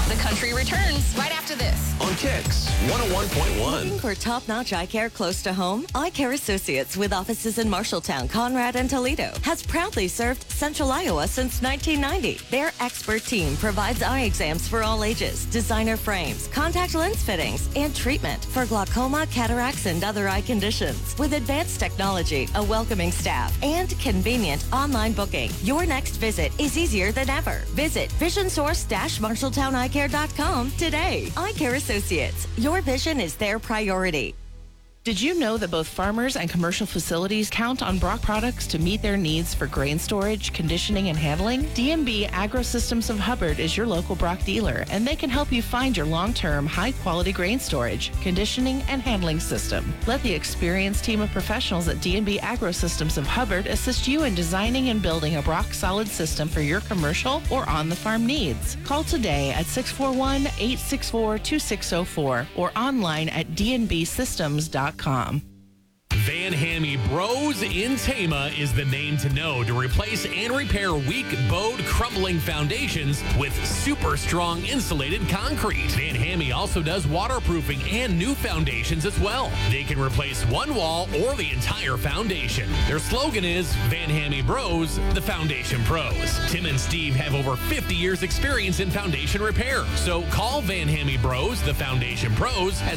The Country returns right after this. On Kicks 101.1. Looking for top-notch eye care close to home? Eye Care Associates with offices in Marshalltown, Conrad, and Toledo has proudly served Central Iowa since 1990. Their expert team provides eye exams for all ages, designer frames, contact lens fittings, and treatment for glaucoma, cataracts, and other eye conditions. With advanced technology, a welcoming staff, and convenient online booking, your next visit is easier than ever. Visit VisionSource-MarshalltownEyeCare.com today. Eye Care Associates. Your vision is their priority. Did you know that both farmers and commercial facilities count on Brock products to meet their needs for grain storage, conditioning, and handling? D&B Agrosystems of Hubbard is your local Brock dealer, and they can help you find your long-term, high-quality grain storage, conditioning, and handling system. Let the experienced team of professionals at D&B Agrosystems of Hubbard assist you in designing and building a Brock solid system for your commercial or on-the-farm needs. Call today at 641-864-2604 or online at dnbsystems.com. Van Hammy Bros in Tama is the name to know to replace and repair weak, bowed, crumbling foundations with super strong insulated concrete. Van Hammy also does waterproofing and new foundations as well. They can replace one wall or the entire foundation. Their slogan is Van Hammy Bros, the Foundation Pros. Tim and Steve have over 50 years experience in foundation repair. So call Van Hammy Bros, the Foundation Pros at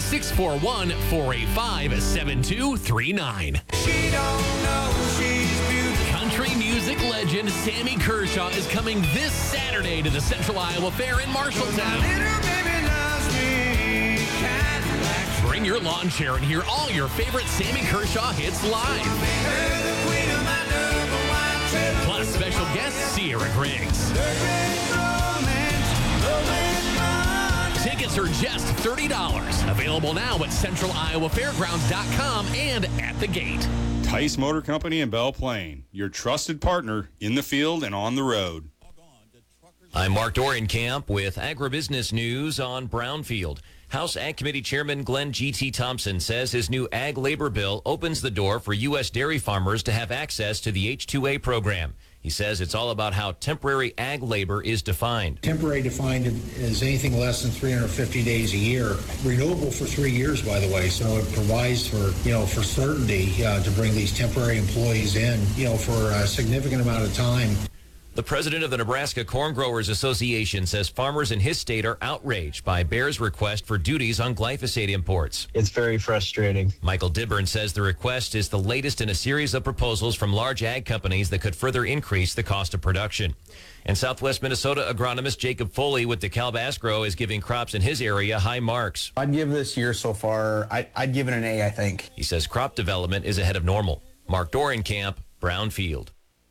641-485-7239. She don't know she's beautiful. Country music legend Sammy Kershaw is coming this Saturday to the Central Iowa Fair in Marshalltown. Little baby loves me. Cadillac. Bring your lawn chair and hear all your favorite Sammy Kershaw hits live. Her the queen of my number one trip. Plus special guest Sierra Griggs. The great romance, the way Tickets are just $30. Available now at centraliowafairgrounds.com and at the gate. Tice Motor Company in Belle Plaine, your trusted partner in the field and on the road. I'm Mark Dorian-Camp with Agribusiness News on Brownfield. House Ag Committee Chairman Glenn G.T. Thompson says his new ag labor bill opens the door for U.S. dairy farmers to have access to the H-2A program. He says it's all about how temporary ag labor is defined. Temporary defined as anything less than 350 days a year. Renewable for 3 years, by the way. So it provides for, for certainty to bring these temporary employees in, for a significant amount of time. The president of the Nebraska Corn Growers Association says farmers in his state are outraged by Bayer's request for duties on glyphosate imports. It's very frustrating. Michael Dibburn says the request is the latest in a series of proposals from large ag companies that could further increase the cost of production. And Southwest Minnesota agronomist Jacob Foley with DeKalb Asgrow is giving crops in his area high marks. I'd give this year so far, I'd give it an A, I think. He says crop development is ahead of normal. Mark Dorian-Camp, Brownfield.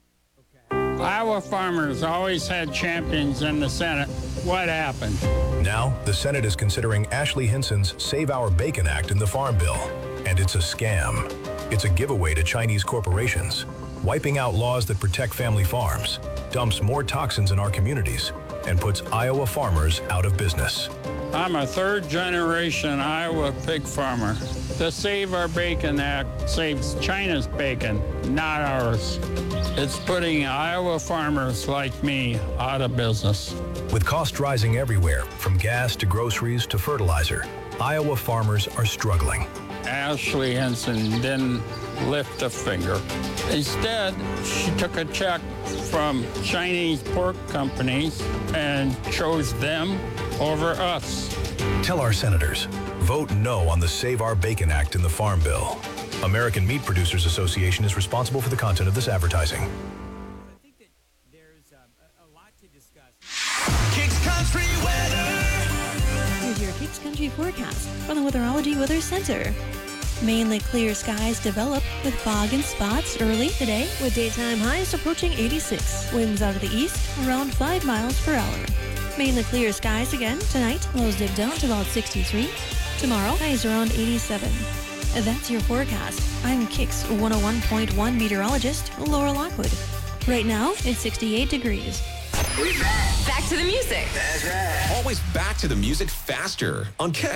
Iowa farmers always had champions in the Senate. What happened? Now, the Senate is considering Ashley Hinson's Save Our Bacon Act in the Farm Bill. And it's a scam. It's a giveaway to Chinese corporations, wiping out laws that protect family farms, dumps more toxins in our communities, and puts Iowa farmers out of business. I'm a third-generation Iowa pig farmer. The Save Our Bacon Act saves China's bacon, not ours. It's putting Iowa farmers like me out of business. With costs rising everywhere, from gas to groceries to fertilizer, Iowa farmers are struggling. Ashley Hinson didn't lift a finger. Instead, she took a check from Chinese pork companies and chose them over us. Tell our senators, vote no on the Save Our Bacon Act in the Farm Bill. American Meat Producers Association is responsible for the content of this advertising. I think that there's a lot to discuss. Kicks Country weather. Here's your Kicks Country forecast from the Weatherology Weather Center. Mainly clear skies develop with fog and spots early today, with daytime highs approaching 86. Winds out of the east around 5 miles per hour. Mainly clear skies again tonight. Lows dip down to about 63. Tomorrow, highs around 87. That's your forecast. I'm Kicks 101.1 meteorologist Laura Lockwood. Right now, it's 68 degrees. We're back. Back to the music. That's right. Always back to the music faster on Kicks.